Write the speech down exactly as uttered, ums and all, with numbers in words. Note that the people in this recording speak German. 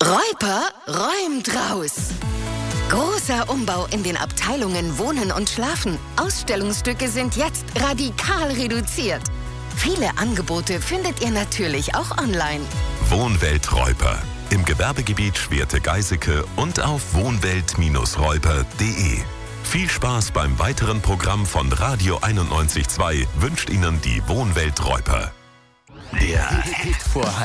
Reuper räumt raus. Großer Umbau in den Abteilungen Wohnen und Schlafen. Ausstellungsstücke sind jetzt radikal reduziert. Viele Angebote findet ihr natürlich auch online. Wohnwelt Reuper. Im Gewerbegebiet Schwerte-Geiseke und auf wohnwelt Bindestrich reuper punkt de. Viel Spaß beim weiteren Programm von Radio einundneunzig Komma zwei wünscht Ihnen die Wohnwelt Reuper. Der Hit vor